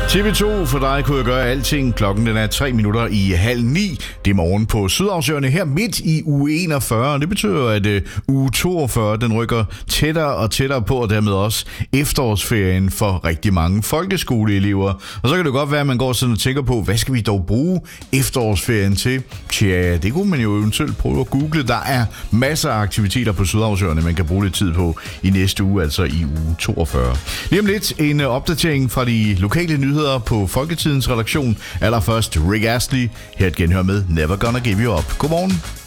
TV2 for dig kunne jeg gøre alting. Klokken den er 3 minutter i 8:30. Det er morgen på Sydhavsøerne her midt i uge 41. Det betyder, at uge 42 den rykker tættere og tættere på, og dermed også efterårsferien for rigtig mange folkeskoleelever. Og så kan det godt være, at man går sådan og tænker på, hvad skal vi dog bruge efterårsferien til? Tja, det kunne man jo eventuelt prøve at google. Der er masser af aktiviteter på Sydhavsøerne, man kan bruge lidt tid på i næste uge, altså i uge 42. Lige om lidt en opdatering fra de lokale nyheder på Folketidens redaktion. Allerførst Rick Astley. Her et genhør med Never Gonna Give You Up. Godmorgen.